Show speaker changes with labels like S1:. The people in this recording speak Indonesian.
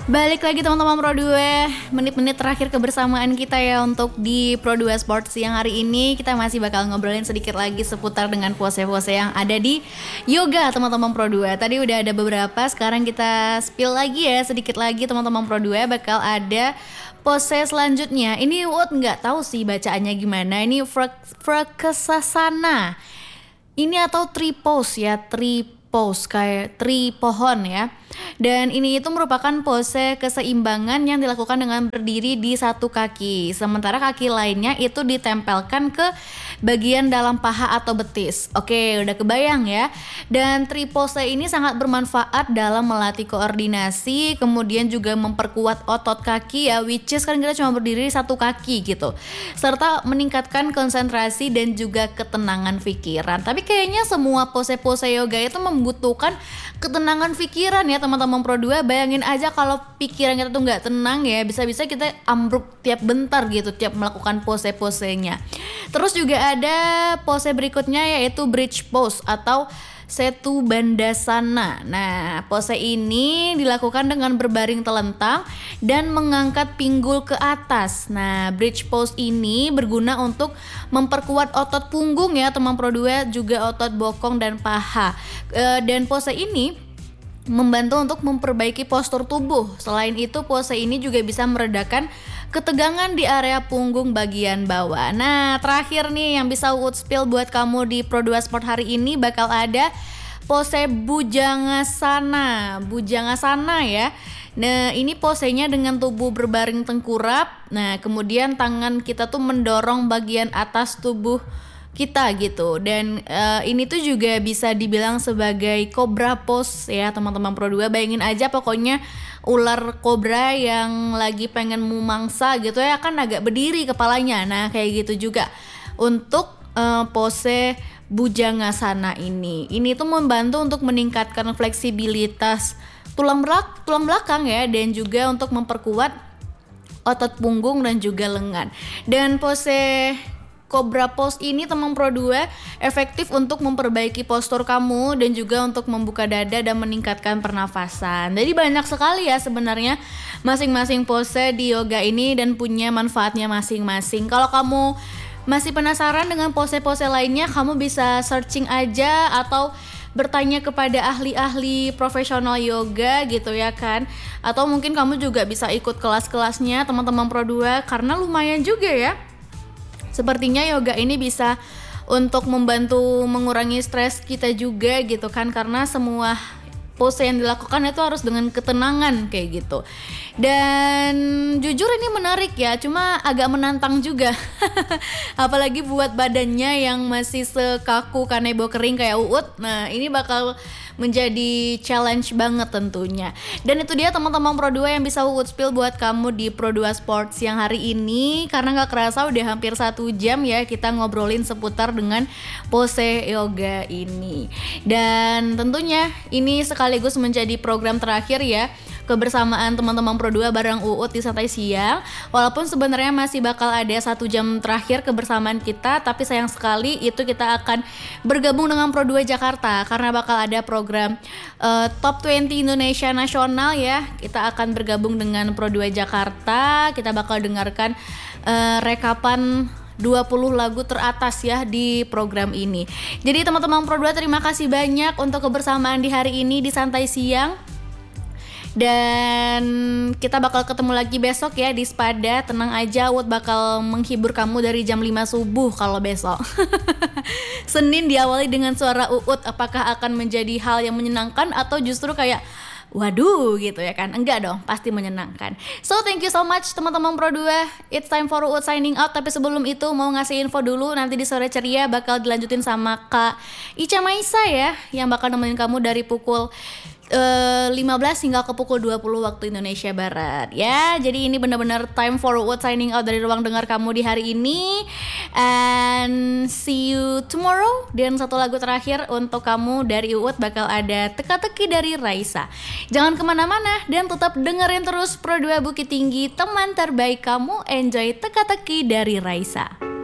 S1: Balik lagi teman-teman Pro 2, menit-menit terakhir kebersamaan kita ya untuk di Pro 2 Sports yang hari ini kita masih bakal ngobrolin sedikit lagi seputar dengan pose-pose yang ada di yoga teman-teman Pro 2. Tadi udah ada beberapa, sekarang kita spill lagi ya sedikit lagi teman-teman Pro 2 bakal ada pose selanjutnya. Ini nggak tahu sih bacaannya gimana. Ini Prakasasana. Ini atau tree pose ya, tree pose kayak tree pohon ya. Dan ini itu merupakan pose keseimbangan yang dilakukan dengan berdiri di satu kaki. Sementara kaki lainnya itu ditempelkan ke bagian dalam paha atau betis. Oke, udah kebayang ya. Dan tree pose ini sangat bermanfaat dalam melatih koordinasi, kemudian juga memperkuat otot kaki ya, which is kan kita cuma berdiri di satu kaki gitu. Serta meningkatkan konsentrasi dan juga ketenangan pikiran. Tapi kayaknya semua pose-pose yoga itu membutuhkan ketenangan pikiran ya teman-teman Pro 2. Bayangin aja kalau pikiran kita tuh nggak tenang ya, bisa-bisa kita ambruk tiap bentar gitu tiap melakukan pose-posenya. Terus juga ada pose berikutnya yaitu bridge pose atau Setu Bandasana. Nah, pose ini dilakukan dengan berbaring telentang dan mengangkat pinggul ke atas. Nah, bridge pose ini berguna untuk memperkuat otot punggung ya teman Pro 2, juga otot bokong dan paha. Dan pose ini membantu untuk memperbaiki postur tubuh. Selain itu, pose ini juga bisa meredakan ketegangan di area punggung bagian bawah. Nah, terakhir nih yang bisa Uut spill buat kamu di Pro 2 Sport hari ini bakal ada pose Bhujangasana. Bhujangasana ya. Nah, ini posenya dengan tubuh berbaring tengkurap. Nah, kemudian tangan kita tuh mendorong bagian atas tubuh kita gitu. Dan ini tuh juga bisa dibilang sebagai cobra pose ya teman-teman Pro 2. Bayangin aja pokoknya ular kobra yang lagi pengen memangsa gitu ya, kan agak berdiri kepalanya. Nah, kayak gitu juga untuk pose Bhujangasana ini. Ini tuh membantu untuk meningkatkan fleksibilitas tulang belakang ya, dan juga untuk memperkuat otot punggung dan juga lengan. Dan pose Cobra Pose ini teman Pro 2 efektif untuk memperbaiki postur kamu dan juga untuk membuka dada dan meningkatkan pernafasan. Jadi banyak sekali ya sebenarnya masing-masing pose di yoga ini dan punya manfaatnya masing-masing. Kalau kamu masih penasaran dengan pose-pose lainnya, kamu bisa searching aja atau bertanya kepada ahli-ahli profesional yoga gitu ya kan. Atau mungkin kamu juga bisa ikut kelas-kelasnya teman-teman Pro 2 karena lumayan juga ya. Sepertinya yoga ini bisa untuk membantu mengurangi stres kita juga gitu kan, karena semua pose yang dilakukan itu harus dengan ketenangan kayak gitu. Dan jujur ini menarik ya, cuma agak menantang juga. Apalagi buat badannya yang masih sekaku kanebo kering kayak Uut. Nah, ini bakal menjadi challenge banget tentunya. Dan itu dia teman-teman Pro 2 yang bisa Uut spill buat kamu di Pro 2 Sports yang hari ini. Karena gak kerasa udah hampir 1 jam ya kita ngobrolin seputar dengan pose yoga ini. Dan tentunya ini sekaligus menjadi program terakhir ya kebersamaan teman-teman Pro 2 bareng Uut di Santai Siang. Walaupun sebenarnya masih bakal ada 1 jam terakhir kebersamaan kita, tapi sayang sekali itu kita akan bergabung dengan Pro 2 Jakarta karena bakal ada program Top 20 Indonesia Nasional ya. Kita akan bergabung dengan Pro 2 Jakarta. Kita bakal dengarkan rekapan 20 lagu teratas ya di program ini. Jadi teman-teman Pro 2 terima kasih banyak untuk kebersamaan di hari ini di Santai Siang. Dan kita bakal ketemu lagi besok ya di Spada. Tenang aja, Uut bakal menghibur kamu dari jam 5 subuh kalau besok. Senin diawali dengan suara Uut. Apakah akan menjadi hal yang menyenangkan atau justru kayak waduh gitu ya kan? Enggak dong, pasti menyenangkan. So thank you so much teman-teman Pro 2. It's time for Uut signing out. Tapi sebelum itu mau ngasih info dulu, nanti di Sore Ceria bakal dilanjutin sama Kak Ica Maisa ya, yang bakal nemenin kamu dari pukul 15 hingga ke pukul 20 waktu Indonesia Barat ya. Jadi ini benar-benar time for Uut signing out dari ruang dengar kamu di hari ini. And see you tomorrow. Dan satu lagu terakhir untuk kamu dari Uut bakal ada Teka-teki dari Raisa. Jangan kemana-mana dan tetap dengerin terus Pro 2 Bukit Tinggi, teman terbaik kamu. Enjoy Teka-teki dari Raisa.